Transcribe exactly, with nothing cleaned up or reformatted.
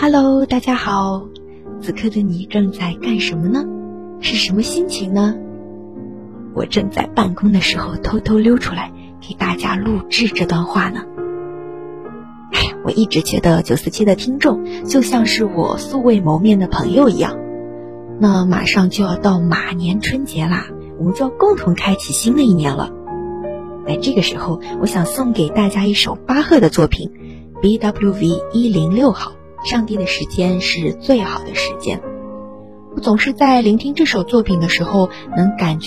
Hello， 大家好，此刻的你正在干什么呢？是什么心情呢？我正在办公的时候偷偷溜出来给大家录制这段话呢。哎呀，我一直觉得九四七的听众就像是我素未谋面的朋友一样。那马上就要到马年春节啦，我们就要共同开启新的一年了。在这个时候，我想送给大家一首巴赫的作品 B W V 一零六号，上帝的时间是最好的时间。我总是在聆听这首作品的时候能感觉